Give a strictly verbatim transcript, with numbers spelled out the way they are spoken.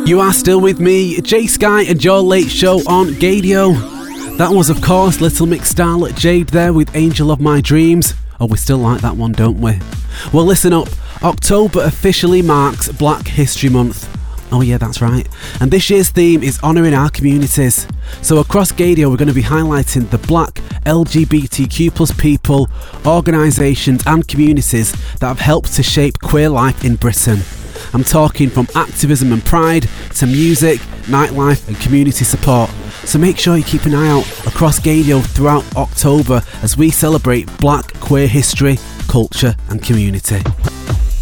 You are still with me, Jay Sky, and your late show on Gadio. That was, of course, Little Mix Starlet Jade there with Angel of My Dreams. Oh, we still like that one, don't we? Well, listen up. October officially marks Black History Month. Oh yeah, that's right. And this year's theme is honouring our communities. So across Gadio, we're going to be highlighting the black L G B T Q plus people, organisations and communities that have helped to shape queer life in Britain. I'm talking from activism and pride to music, nightlife and community support. So make sure you keep an eye out across Gadio throughout October as we celebrate black queer history, culture and community.